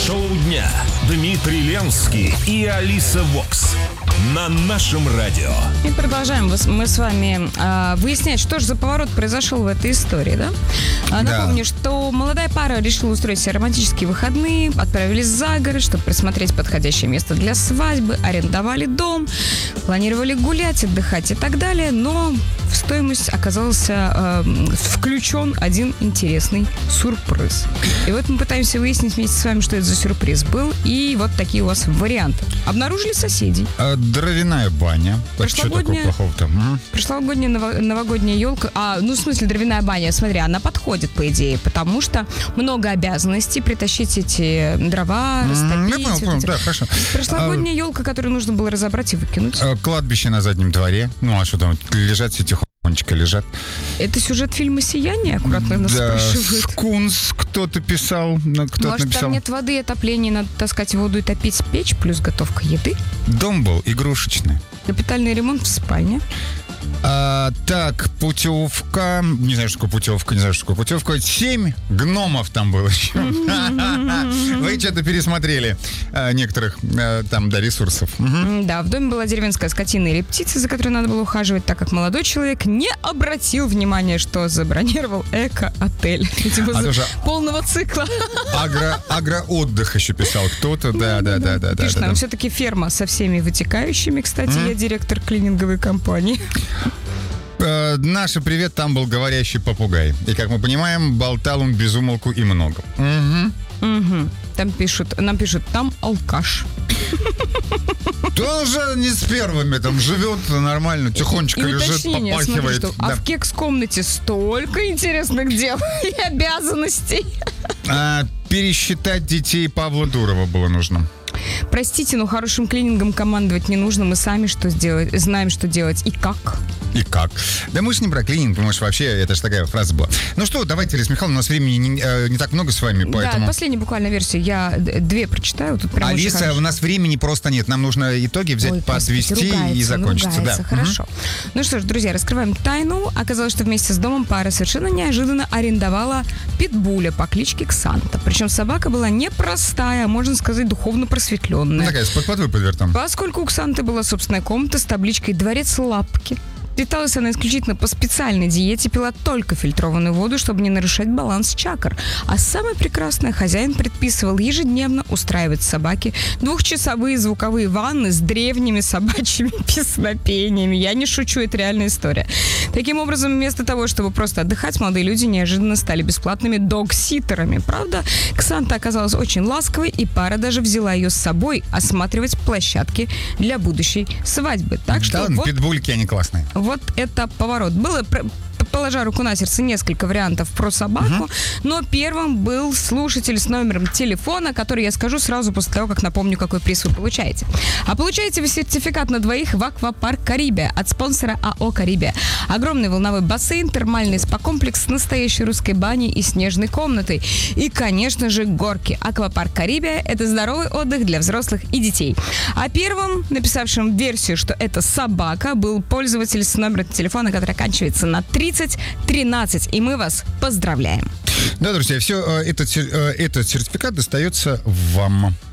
Шоу дня. Дмитрий Ленский и Алиса Вокс. На нашем радио. И продолжаем мы с вами выяснять, что же за поворот произошел в этой истории, да? Напомню, что молодая пара решила устроить себе романтические выходные, отправились за город, чтобы присмотреть подходящее место для свадьбы, арендовали дом, планировали гулять, отдыхать и так далее, но в стоимость оказался включен один интересный сюрприз. И вот мы пытаемся выяснить вместе с вами, что это за сюрприз был, и вот такие у вас варианты. Обнаружили соседей. Дровяная баня. Что такое плохого-то? Прошлогодняя новогодняя елка. В смысле, дровяная баня, смотри, она подходит, по идее, потому что много обязанностей, притащить эти дрова, растопить. Да, хорошо. Прошлогодняя елка, которую нужно было разобрать и выкинуть. Кладбище на заднем дворе. Ну, а что там, лежат все тихонечко лежат. Это сюжет фильма «Сияние», аккуратно нас спрашивают. Скунс кто-то писал. Может, написал. Там нет воды и отопления, надо таскать воду и топить печь, плюс готовка еды. Дом был игрушечный. Капитальный ремонт в спальне. Так, путевка. Не знаю, что такое путевка. 7 гномов там было еще. Вы что-то пересмотрели некоторых там, да, ресурсов. Да, в доме была деревенская скотина или птица, за которой надо было ухаживать, так как молодой человек не обратил внимания, что забронировал эко-отель. Полного цикла. Агроотдых еще писал кто-то. Да. Пишет нам, все-таки ферма со всеми вытекающими. Кстати, я директор клининговой компании. Наш привет, там был говорящий попугай. И, как мы понимаем, болтал он без умолку и много. Нам пишут, там алкаш. Да он же не с первыми там живет нормально, тихонечко лежит, попахивает. Смотри, в кекс-комнате столько интересных дел и обязанностей. Пересчитать детей Павла Дурова было нужно. Простите, но хорошим клинингом командовать не нужно. Мы сами знаем, что делать и как. И как? Да мы же не про клининг, потому что вообще это же такая фраза была. Ну что, давайте, Лиза Михайловна, у нас времени не так много с вами, поэтому... Да, последняя буквально версия. Я 2 прочитаю. Тут прям Алиса, у нас времени просто нет. Нам нужно итоги взять, подвести и закончиться. Да. Хорошо. Ну что ж, друзья, раскрываем тайну. Оказалось, что вместе с домом пара совершенно неожиданно арендовала питбуля по кличке Ксанта. Причем собака была непростая, а можно сказать, духовно просветленная. Такая, с подвыподвертом. Поскольку у Ксанты была собственная комната с табличкой «Дворец Лапки». Питалась она исключительно по специальной диете, пила только фильтрованную воду, чтобы не нарушать баланс чакр. А самое прекрасное, хозяин предписывал ежедневно устраивать собаке 2-часовые звуковые ванны с древними собачьими песнопениями. Я не шучу, это реальная история. Таким образом, вместо того, чтобы просто отдыхать, молодые люди неожиданно стали бесплатными дог-ситтерами. Правда, Ксанта оказалась очень ласковой, и пара даже взяла ее с собой осматривать площадки для будущей свадьбы. Так что да, питбульки, они классные. Вот это поворот. Было, положа руку на сердце, несколько вариантов про собаку, но первым был слушатель с номером телефона, который я скажу сразу после того, как напомню, какой приз вы получаете. А получаете вы сертификат на 2 в аквапарк «Карибия» от спонсора АО «Карибия». Огромный волновой бассейн, термальный спа-комплекс с настоящей русской баней и снежной комнатой. И, конечно же, горки. Аквапарк «Карибия» — это здоровый отдых для взрослых и детей. А первым, написавшим версию, что это собака, был пользователь с номером телефона, который оканчивается на 3013. И мы вас поздравляем. Да, друзья, все, этот сертификат достается вам.